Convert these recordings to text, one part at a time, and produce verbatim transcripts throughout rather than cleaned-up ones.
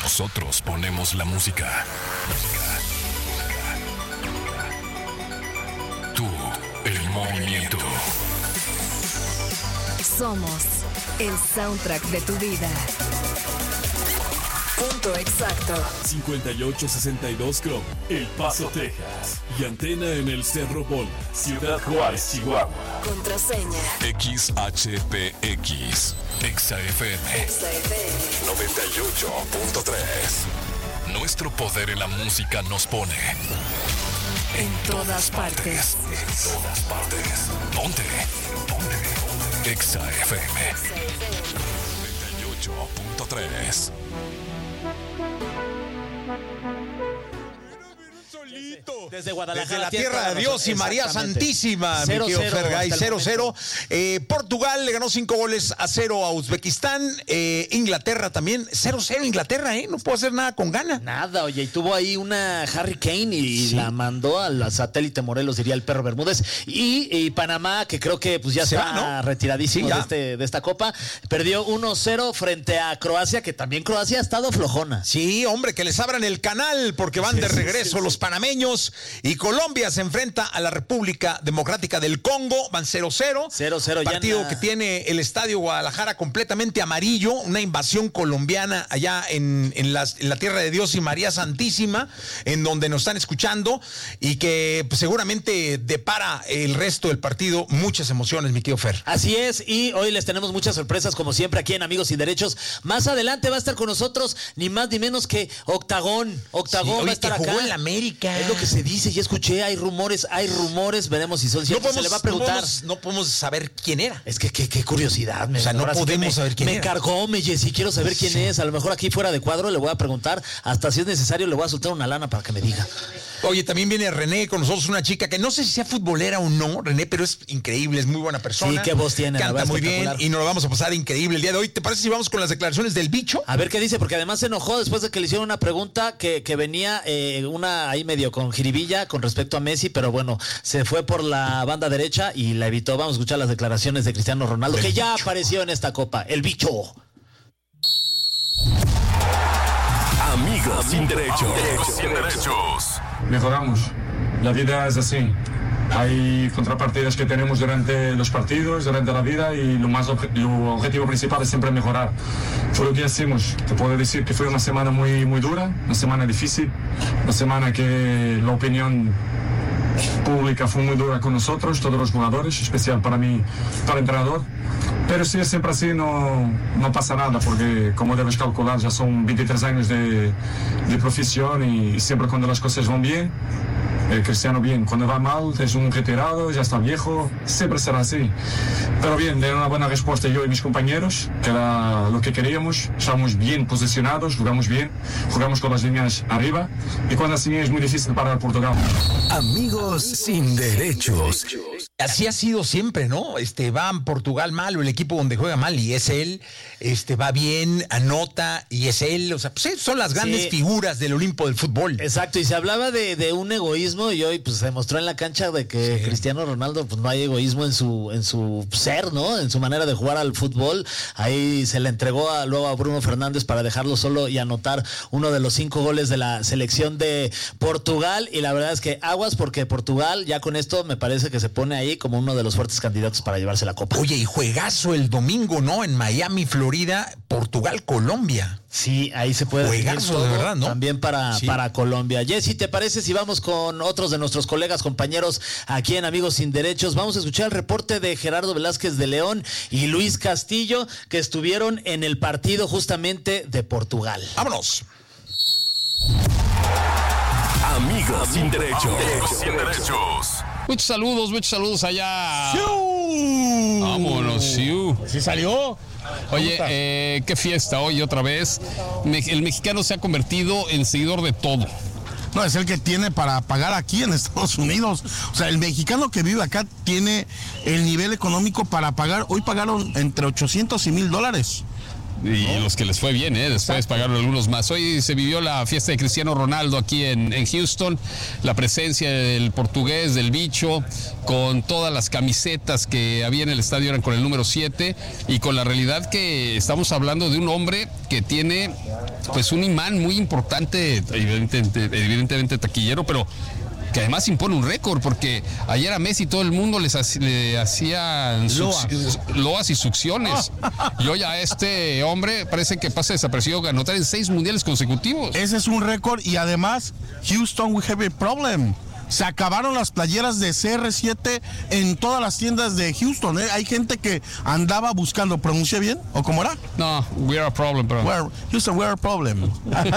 Nosotros ponemos la música. Tú, el movimiento. Somos el soundtrack de tu vida. Punto exacto. cincuenta y ocho sesenta y dos Chrome, El Paso, Texas. Y antena en el Cerro Bola, Ciudad Juárez, Chihuahua. Contraseña X H P X. Exa F M. Exa F M. noventa y ocho punto tres. Nuestro poder en la música nos pone En todas partes. En todas partes. Ponte. Ponte. Exa F M. noventa y ocho punto tres. Desde Guadalajara. Desde la tierra de Dios y María Santísima, mi querido Fergay, cero cero. Eh, Portugal le ganó cinco goles a cero a Uzbekistán. Eh, Inglaterra también, cero cero Inglaterra, ¿eh? No puedo hacer nada con gana. Nada, oye, y tuvo ahí una Harry Kane y sí. la mandó al satélite Morelos, diría el perro Bermúdez. Y, y Panamá, que creo que pues ya se está va, ¿no? retiradísimo sí, de, este, de esta copa, perdió uno cero frente a Croacia, que también Croacia ha estado flojona. Sí, hombre, que les abran el canal porque van sí, de regreso sí, sí, los sí. panameños. Y Colombia se enfrenta a la República Democrática del Congo, van cero cero. cero cero Partido ya que tiene el Estadio Guadalajara completamente amarillo, una invasión colombiana allá en, en, las, en la tierra de Dios y María Santísima, en donde nos están escuchando y que pues, seguramente depara el resto del partido muchas emociones, mi tío Fer. Así es, y hoy les tenemos muchas sorpresas como siempre aquí en Amigos y Derechos. Más adelante va a estar con nosotros ni más ni menos que Octagón. Octagón sí, oye, va a estar que acá. Jugó en la América. Es lo que se dice, ya escuché, hay rumores, hay rumores, veremos si son ciertos. No podemos, se le va a preguntar. No podemos, no podemos saber quién era. Es que qué curiosidad. Me, o sea, no podemos me, saber quién me era. Me cargó, me Jessy, quiero saber quién sí. es. A lo mejor aquí fuera de cuadro le voy a preguntar, hasta si es necesario le voy a soltar una lana para que me diga. Oye, también viene René con nosotros, una chica que no sé si sea futbolera o no, René, pero es increíble, es muy buena persona. Sí, qué voz tiene. Canta muy bien y nos lo vamos a pasar increíble el día de hoy. ¿Te parece si vamos con las declaraciones del bicho? A ver qué dice, porque además se enojó después de que le hicieron una pregunta que, que venía eh, una ahí medio con jiribilla con respecto a Messi, pero bueno, se fue por la banda derecha y la evitó. Vamos a escuchar las declaraciones de Cristiano Ronaldo, el que ya bicho. apareció en esta copa, el bicho. Amigos sin derechos. Amigos sin derechos. Mejoramos. La vida es así. Hay contrapartidas que tenemos durante los partidos, durante la vida, y lo más obje- lo objetivo principal es siempre mejorar. Fue lo que hacemos. Te puedo decir que fue una semana muy, muy dura, una semana difícil, una semana que la opinión pública fue muy dura con nosotros, todos los jugadores, especial para mí, para el entrenador. Pero si es siempre así, no, no pasa nada, porque como debes calcular, ya son veintitrés años de, de profesión y, y siempre cuando las cosas van bien, el Cristiano bien, cuando va mal es un retirado, ya está viejo, siempre será así. Pero bien, de una buena respuesta yo y mis compañeros, que era lo que queríamos, estamos bien posicionados, jugamos bien, jugamos con las líneas arriba, y cuando así es muy difícil para Portugal. Amigos sin derechos. Así ha sido siempre, ¿no? Este, va en Portugal mal, o el equipo donde juega mal, y es él, este, va bien, anota, y es él, o sea, pues son las grandes sí. figuras del Olimpo del fútbol. Exacto, y se hablaba de, de un egoísmo, y hoy pues se demostró en la cancha de que sí. Cristiano Ronaldo, pues no hay egoísmo en su, en su ser, ¿no? En su manera de jugar al fútbol. Ahí se le entregó a, luego a Bruno Fernández para dejarlo solo y anotar uno de los cinco goles de la selección de Portugal, y la verdad es que aguas, porque Portugal ya con esto me parece que se pone ahí como uno de los fuertes candidatos para llevarse la copa. Oye, y juegazo el domingo, ¿no? En Miami, Florida, Portugal, Colombia. Sí, ahí se puede juegazo todo, de verdad, ¿no? También para, sí. para Colombia. Jessy, ¿te parece si vamos con otros de nuestros colegas, compañeros aquí en Amigos Sin Derechos? Vamos a escuchar el reporte de Gerardo Velázquez de León y Luis Castillo, que estuvieron en el partido justamente de Portugal. ¡Vámonos! Amigos sin derechos. Amigos sin derechos. Muchos saludos, muchos saludos allá. ¡Siu! Vámonos, Siu. ¿Sí salió? Oye, eh, qué fiesta hoy otra vez. El mexicano se ha convertido en seguidor de todo. No, es el que tiene para pagar aquí en Estados Unidos. O sea, el mexicano que vive acá tiene el nivel económico para pagar. Hoy pagaron entre ochocientos y mil dólares. Y ¿no? Los que les fue bien, ¿eh? Después Exacto. pagaron algunos más. Hoy se vivió la fiesta de Cristiano Ronaldo aquí en, en Houston. La presencia del portugués, del bicho, con todas las camisetas que había en el estadio eran con el número siete. Y con la realidad que estamos hablando de un hombre que tiene pues un imán muy importante, evidentemente, evidentemente taquillero, pero que además impone un récord, porque ayer a Messi todo el mundo les hac- le hacían loas. loas y succiones. Y hoy a este hombre parece que pasa desapercibido, anotar en seis mundiales consecutivos. Ese es un récord y además, Houston, we have a problem. Se acabaron las playeras de C R siete en todas las tiendas de Houston, ¿eh? Hay gente que andaba buscando. ¿Pronuncia bien? ¿O cómo era? No, we are a problem, bro. We're, Houston, we are a problem.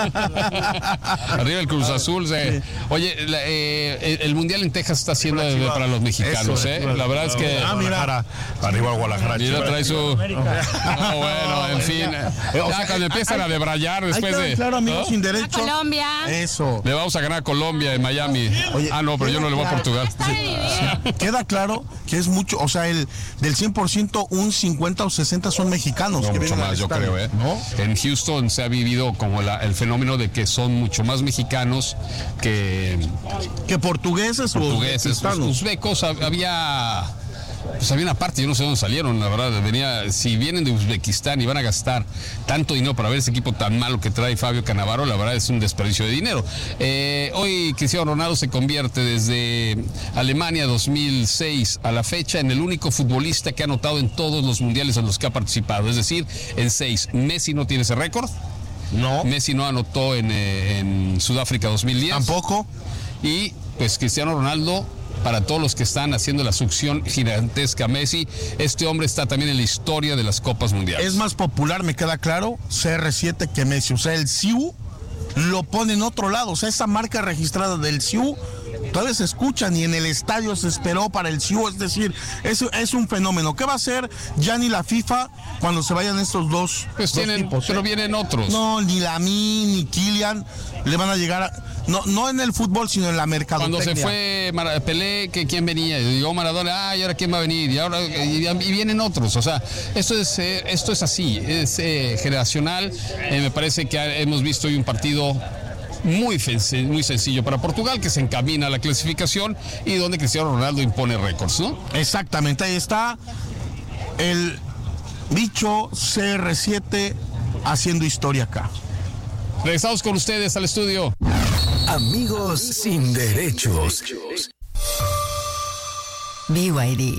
Arriba el Cruz Azul. Se... Oye, la, eh, el Mundial en Texas está siendo de, para los mexicanos, Eso, ¿eh? La verdad es que... Ah, mira. Arriba Guadalajara. Mira, trae su... No, bueno, en fin. Ya cuando empiezan a debrayar después de... Claro, amigos, ¿no? sin derecho. Colombia. Eso. Le vamos a ganar a Colombia en Miami. Oye, ah, no, pero yo no le voy a Portugal. Sí. Queda claro que es mucho, o sea, el del cien por ciento, un cincuenta o sesenta son mexicanos. No, que mucho más, yo creo, ¿eh? ¿No? En Houston se ha vivido como la, el fenómeno de que son mucho más mexicanos que... Que portugueses, portugueses o uzbecos. Había... Pues había una parte, yo no sé dónde salieron, la verdad, venía, si vienen de Uzbekistán y van a gastar tanto dinero para ver ese equipo tan malo que trae Fabio Cannavaro, la verdad es un desperdicio de dinero. Eh, hoy Cristiano Ronaldo se convierte desde Alemania dos mil seis a la fecha en el único futbolista que ha anotado en todos los mundiales en los que ha participado, es decir, en seis. Messi no tiene ese récord. No. Messi no anotó en, eh, en Sudáfrica dos mil diez. Tampoco. Y pues Cristiano Ronaldo, para todos los que están haciendo la succión gigantesca a Messi, este hombre está también en la historia de las Copas Mundiales. Es más popular, me queda claro, C R siete que Messi. O sea, el C I U lo pone en otro lado. O sea, esa marca registrada del C I U todavía se escucha, ni en el estadio se esperó para el C I U. Es decir, es, es un fenómeno. ¿Qué va a hacer ya ni la FIFA cuando se vayan estos dos? Pues dos tienen, tipos, pero ¿eh? vienen otros. No, ni Lamine ni Kylian le van a llegar a... No, no en el fútbol, sino en la mercadotecnia. Cuando se fue Mar- Pelé, que quién venía, y llegó Maradona, ah, y ahora quién va a venir, y ahora y, y vienen otros. O sea, esto es eh, esto es así, es eh, generacional. Eh, me parece que hemos visto hoy un partido muy, muy sencillo para Portugal, que se encamina a la clasificación y donde Cristiano Ronaldo impone récords, ¿no? Exactamente, ahí está el bicho C R siete haciendo historia acá. Regresamos con ustedes al estudio. Amigos sin derechos. B Y D.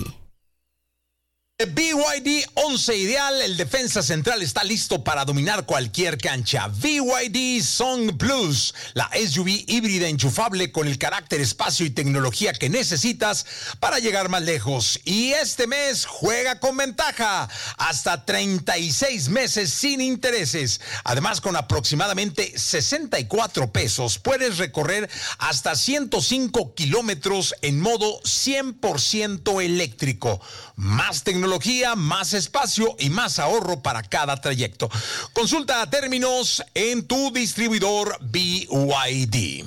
B Y D once ideal, el defensa central está listo para dominar cualquier cancha. B Y D Song Plus, la S U V híbrida enchufable con el carácter, espacio y tecnología que necesitas para llegar más lejos. Y este mes juega con ventaja, hasta treinta y seis meses sin intereses. Además, con aproximadamente sesenta y cuatro pesos, puedes recorrer hasta ciento cinco kilómetros en modo cien por ciento eléctrico. Más tecnología, más espacio y más ahorro para cada trayecto. Consulta términos en tu distribuidor B Y D.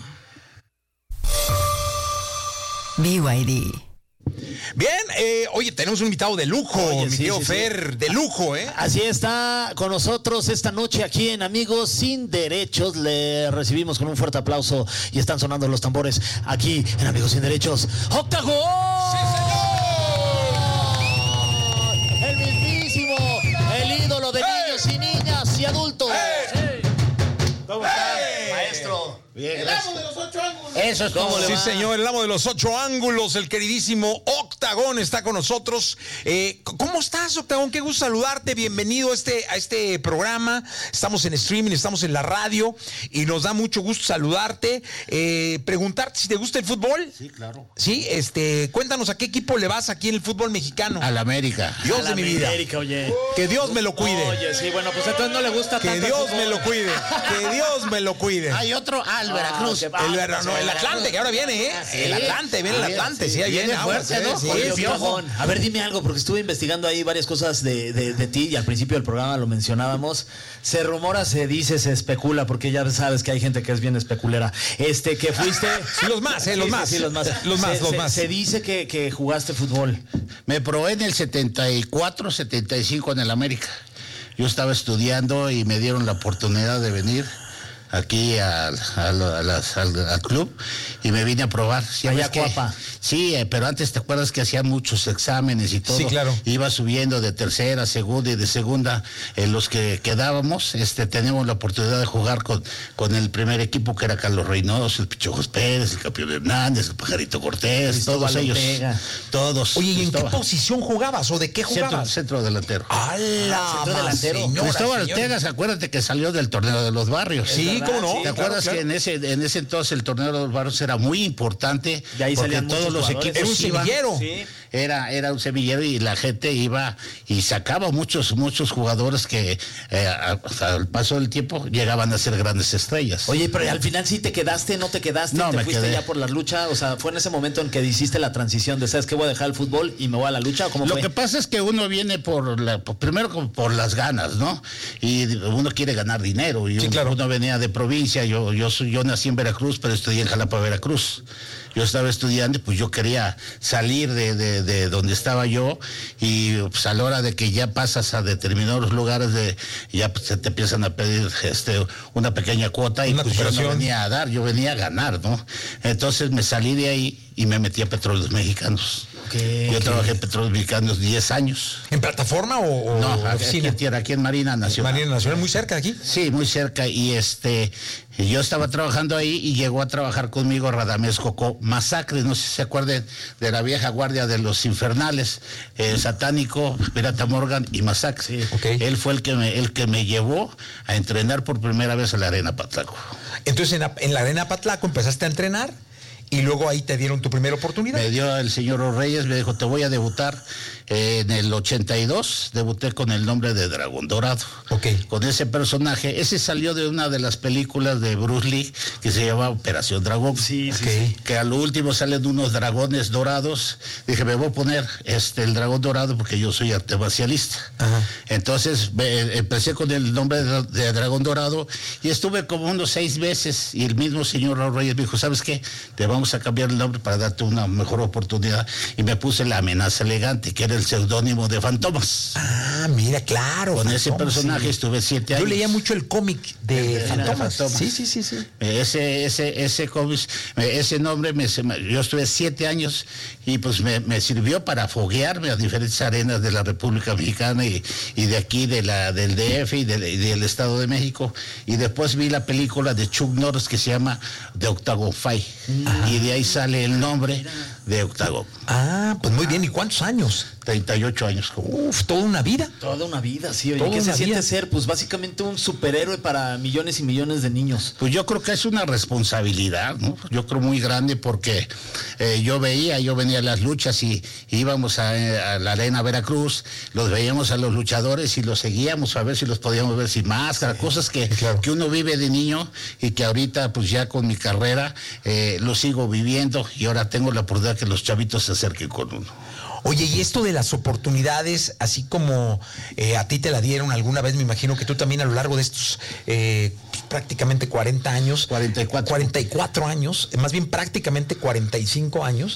B Y D. Bien, eh, oye, tenemos un invitado de lujo, Oye, mi sí, tío sí, Fer, sí. de lujo, ¿eh? Así está con nosotros esta noche aquí en Amigos Sin Derechos. Le recibimos con un fuerte aplauso y están sonando los tambores aquí en Amigos Sin Derechos. ¡Octagón! ¡Sí, señor! El mismísimo, el ídolo de ¡Hey! niños y niñas y adultos. ¡Hey! ¿Cómo está, maestro? Bien, El gracias. amo de los ocho ángulos. Eso es como le Sí, va. señor, el amo de los ocho ángulos, el queridísimo Octagón está con nosotros. Eh, ¿Cómo estás, Octagón? Qué gusto saludarte. Bienvenido a este, a este programa. Estamos en streaming, estamos en la radio y nos da mucho gusto saludarte. Eh, preguntarte si te gusta el fútbol. Sí, claro. Sí, este, cuéntanos a qué equipo le vas aquí en el fútbol mexicano. A la América. Dios A la de mi vida. América, oye. Que Dios me lo cuide. Oye, sí, bueno, pues entonces no le gusta Que tanto el Dios fútbol. me lo cuide. Que Dios me lo cuide. Hay otro, ah, el Veracruz. Ah, El, Ver- no, el Atlante, que ahora viene, ¿eh? Sí. El Atlante, viene el Ah, Atlante, sí, sí, ahí viene viene. fuerte, aguas, ¿no? sí, Oye, sí, Octagón, a ver, dime algo, porque estuve investigando ahí varias cosas de, de, de ti y al principio del programa lo mencionábamos. Se rumora, se dice, se especula, porque ya sabes que hay gente que es bien especulera. Este, que fuiste... Sí, los más, eh, los Sí, más. sí, sí, los más. Los más, Se- los se- más. Se dice que, que jugaste fútbol. Me probé en el setenta y cuatro, setenta y cinco en el América. yo estaba estudiando y me dieron la oportunidad de venir aquí al, al, a las, al, al club y me vine a probar. ¿Sí, allá que, Cuapa. Sí, eh, pero antes te acuerdas que hacían muchos exámenes y todo. Sí, claro. Iba subiendo de tercera, segunda y de segunda. En los que quedábamos, este, teníamos la oportunidad de jugar con, con el primer equipo que era Carlos Reynoso, el Pichojos Pérez, el Campeón Hernández, el Pajarito Cortés, Cristóbal todos ellos. Ortega. Todos. Oye, ¿y en Cristóbal. qué posición jugabas o de qué Centro, jugabas? centro delantero. ¡Hala! Centro delantero. señora, Cristóbal señora. Ortega, acuérdate que salió del torneo de los barrios. Sí, verdad, ¿cómo no? sí. ¿Te Claro, acuerdas claro. que en ese, en ese entonces el torneo de los barrios era muy importante? Y ahí porque salían todos muchos los jugadores. equipos Era un iban. semillero. Sí. Era, era un semillero y la gente iba y sacaba muchos, muchos jugadores que eh, a- al paso del tiempo llegaban a ser grandes estrellas. Oye, pero al final sí te quedaste, no te quedaste, No, te me fuiste quedé. ya por la lucha, o sea, fue en ese momento en que hiciste la transición de, ¿sabes qué? Voy a dejar el fútbol y me voy a la lucha, ¿o cómo Lo fue? que pasa es que uno viene por la, por- primero como por las ganas, ¿no? Y uno quiere ganar dinero. Y Sí, uno, claro. uno venía de provincia, yo, yo soy, yo nací en Veracruz, pero estudié en Jalapa, Veracruz. Yo estaba estudiando, pues yo quería salir de, de, de donde estaba yo, y pues a la hora de que ya pasas a determinados lugares, de ya pues, se te empiezan a pedir este una pequeña cuota, y Una pues yo no cooperación. venía a dar, yo venía a ganar, ¿no? Entonces me salí de ahí y me metí a Petróleos Mexicanos. Yo trabajé en Petróleos Mexicanos diez años. ¿En plataforma o, o No, aquí, oficina? en tierra, aquí en Marina Nacional. Marina Nacional, muy cerca de aquí. Sí, muy cerca. Y este, yo estaba trabajando ahí y llegó a trabajar conmigo Radamés Cocó Masacre. No sé si se acuerdan de la vieja guardia de los infernales, eh, Satánico, Pirata Morgan y Masacre. Sí, ok. Él fue el que me, el que me llevó a entrenar por primera vez a la Arena Patlaco. Entonces en la, en la Arena Patlaco empezaste a entrenar y luego ahí te dieron tu primera oportunidad. Me dio el señor Reyes, me dijo, te voy a debutar. Eh, en el ochenta y dos debuté con el nombre de Dragón Dorado. Ok. Con ese personaje. Ese salió de una de las películas de Bruce Lee que se llama Operación Dragón. Sí, sí, Ok. sí. Que a lo último salen unos dragones dorados. Dije, me voy a poner este el dragón dorado porque yo soy arte marcialista. Ajá. Entonces me- empecé con el nombre de, de Dragón Dorado y estuve como unos seis meses y el mismo señor Raúl Reyes me dijo, ¿sabes qué? Te vamos a cambiar el nombre para darte una mejor oportunidad. Y me puse La Amenaza Elegante, que era el seudónimo de Fantomas. Ah, mira, claro. Con ese Fantomas, personaje sí. estuve siete años. Yo leía mucho el cómic de de Fantomas. Fantomas. Sí, sí, sí, sí. Ese, ese, ese cómic, ese nombre, me, se me- yo estuve siete años y pues me, me sirvió para foguearme a diferentes arenas de la República Mexicana y, y de aquí, de la, del D F y, del- y del Estado de México. Y después vi la película de Chuck Norris que se llama The Octagon Fight. Y de ahí sale el nombre de Octagon. Ah, pues muy bien. ¿Y cuántos años? treinta y ocho años. Uf, toda una vida. Toda una vida, sí. Oye, Toda ¿qué se una siente vida. ser? Pues básicamente un superhéroe para millones y millones de niños. Pues yo creo que es una responsabilidad, ¿no? Yo creo muy grande porque eh, yo veía, yo venía a las luchas y, y íbamos a, a la Arena Veracruz, los veíamos a los luchadores y los seguíamos a ver si los podíamos ver sin máscara, cosas que, claro. que uno vive de niño y que ahorita pues ya con mi carrera eh, lo sigo viviendo y ahora tengo la oportunidad que los chavitos se acerquen con uno. Oye, y esto de las oportunidades, así como eh, a ti te la dieron alguna vez, me imagino que tú también a lo largo de estos eh, pues, prácticamente cuarenta años. cuarenta y cuatro. cuarenta y cuatro años, eh, más bien prácticamente cuarenta y cinco años,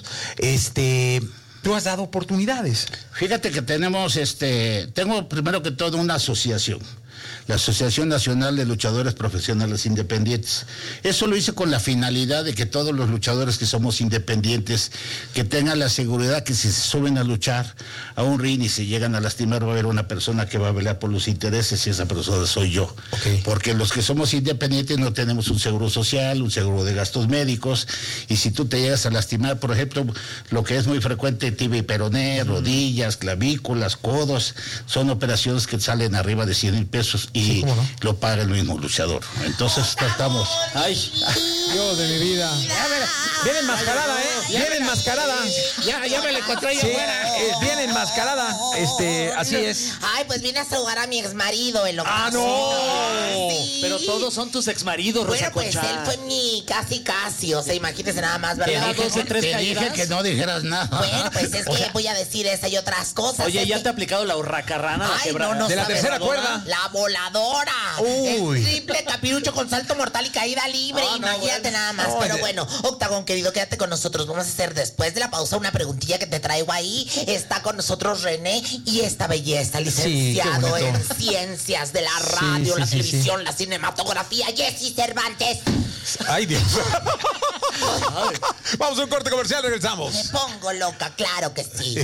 este, tú has dado oportunidades. Fíjate que tenemos, este, tengo primero que todo una asociación, la Asociación Nacional de Luchadores Profesionales Independientes. Eso lo hice con la finalidad de que todos los luchadores que somos independientes, que tengan la seguridad que si se suben a luchar a un ring y se llegan a lastimar, va a haber una persona que va a velar por los intereses y esa persona soy yo. Ok. Porque los que somos independientes no tenemos un seguro social, un seguro de gastos médicos, y si tú te llegas a lastimar, por ejemplo, lo que es muy frecuente, tibia y peroné, rodillas, clavículas, codos, son operaciones que salen arriba de cien mil pesos y Sí, ¿cómo no? lo paga el mismo luchador. Entonces tratamos. Ay, Dios de mi vida. Viene enmascarada, ¿eh? Viene enmascarada. Ya, ya me la encontré ahí Sí, afuera. eh, viene enmascarada. Este, así es. Ay, pues vine a saludar a mi exmarido, el ¡Ah, no! Sí. pero Pero todos son tus exmaridos, Rosa Bueno, pues Concha. él fue mi casi casi, o sea, imagínese nada más, ¿verdad? Te dije, tres te caídas. dije que no dijeras nada. Bueno, pues es O que sea, voy a decir esa y otras cosas. Oye, es ¿ya que- te ha aplicado la hurracarrana? La Ay, quebra- no, no De la sabes. tercera cuerda. La voladora. Uy. El triple capirucho con salto mortal y caída libre. Ah, no, Imagínate bueno. nada más. No, Pero de- bueno, Octagón, querido, quédate con nosotros. Vamos a hacer después de la pausa una preguntilla que te traigo ahí. Está con nosotros René y esta belleza, licenciado bonito. en ciencias de la radio, sí, la sí, televisión, la cinematografía, Jessy Cervantes. Ay, Dios. Vamos a un corte comercial, Me regresamos. pongo loca, claro que sí.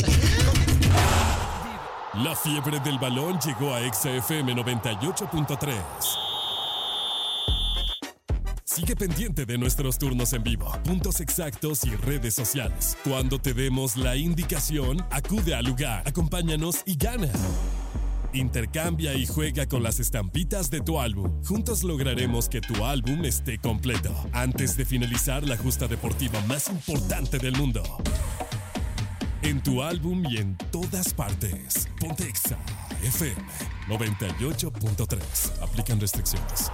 La fiebre del balón llegó a Exa F M noventa y ocho punto tres. Sigue pendiente de nuestros turnos en vivo, puntos exactos y redes sociales. Cuando te demos la indicación, acude al lugar, acompáñanos y gana. Intercambia y juega con las estampitas de tu álbum. Juntos lograremos que tu álbum esté completo antes de finalizar la justa deportiva más importante del mundo. En tu álbum y en todas partes. Ponte Exa F M noventa y ocho punto tres. Aplican restricciones.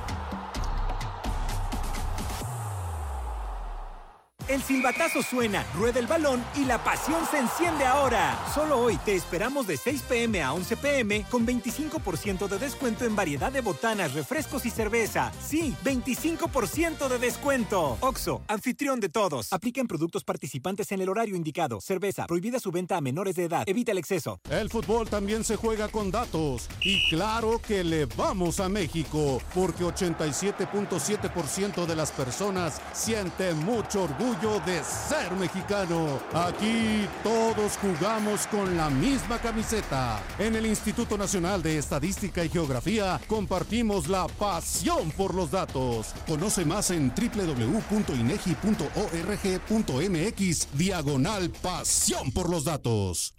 El silbatazo suena, rueda el balón y la pasión se enciende ahora. Solo hoy te esperamos de seis pm a once pm con veinticinco por ciento de descuento en variedad de botanas, refrescos y cerveza. Sí, veinticinco por ciento de descuento. Oxxo, anfitrión de todos. Aplica en productos participantes en el horario indicado. Cerveza, prohibida su venta a menores de edad. Evita el exceso. El fútbol también se juega con datos. Y claro que le vamos a México, porque ochenta y siete punto siete por ciento de las personas siente mucho orgullo de ser mexicano. Aquí todos jugamos con la misma camiseta. En el Instituto Nacional de Estadística y Geografía compartimos la pasión por los datos. Conoce más en doble u doble u doble u punto inegi punto org punto mx diagonal pasión por los datos.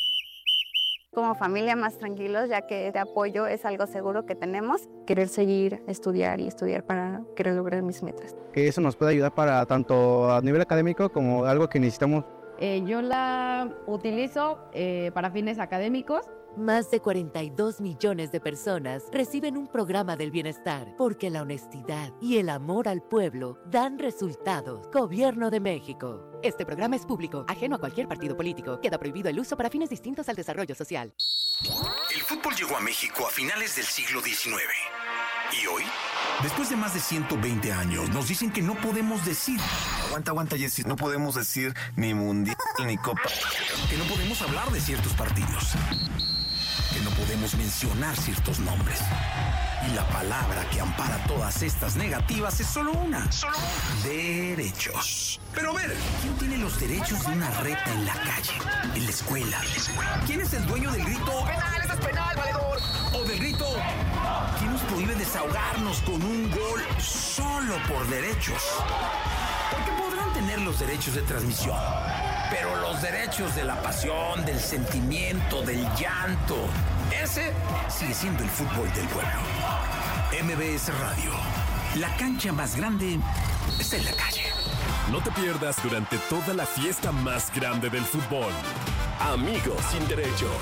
Como familia más tranquilos, ya que este apoyo es algo seguro que tenemos. Querer seguir, estudiar y estudiar para querer lograr mis metas. Que eso nos puede ayudar para tanto a nivel académico como algo que necesitamos. Eh, yo la utilizo eh, para fines académicos. Más de cuarenta y dos millones de personas reciben un programa del bienestar porque la honestidad y el amor al pueblo dan resultados. Gobierno de México. Este programa es público, ajeno a cualquier partido político. Queda prohibido el uso para fines distintos al desarrollo social. El fútbol llegó a México a finales del siglo diecinueve. ¿Y hoy? Después de más de ciento veinte años, nos dicen que no podemos decir... Aguanta, aguanta, Jessy. No podemos decir ni mundial ni copa. Que no podemos hablar de ciertos partidos. Que no podemos mencionar ciertos nombres. Y la palabra que ampara todas estas negativas es solo una. Solo una. Derechos. Pero a ver, ¿quién tiene los derechos de una reta en la calle? En la escuela. ¿Quién es el dueño del grito? ¡Penal, eso es penal, valedor! O del grito... ¿Quién nos prohíbe desahogarnos con un gol solo por derechos? Porque podrán tener los derechos de transmisión, pero los derechos de la pasión, del sentimiento, del llanto, ese sigue siendo el fútbol del pueblo. M B S Radio, la cancha más grande está en la calle. No te pierdas durante toda la fiesta más grande del fútbol. Amigos sin derechos.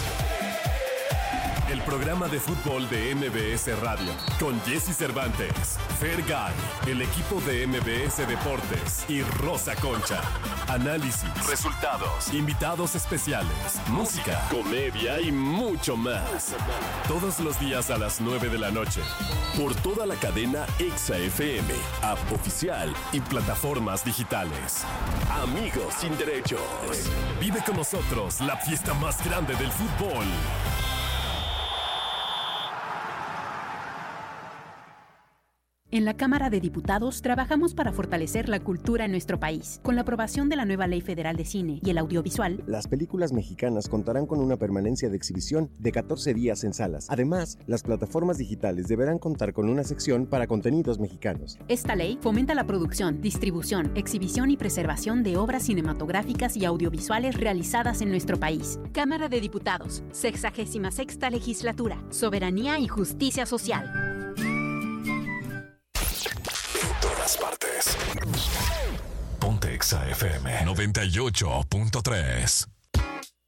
El programa de fútbol de M B S Radio, con Jessy Cervantes, Fergay, el equipo de M B S Deportes y Rosa Concha. Análisis, resultados, invitados especiales, música, comedia y mucho más. Todos los días a las nueve de la noche, por toda la cadena Exa F M, app oficial y plataformas digitales. Amigos sin derechos. Vive con nosotros la fiesta más grande del fútbol. En la Cámara de Diputados trabajamos para fortalecer la cultura en nuestro país. Con la aprobación de la nueva Ley Federal de Cine y el Audiovisual, las películas mexicanas contarán con una permanencia de exhibición de catorce días en salas. Además, las plataformas digitales deberán contar con una sección para contenidos mexicanos. Esta ley fomenta la producción, distribución, exhibición y preservación de obras cinematográficas y audiovisuales realizadas en nuestro país. Cámara de Diputados, sexagésima sexta Legislatura, Soberanía y Justicia Social. Todas partes. Ponte Exa F M noventa y ocho punto tres.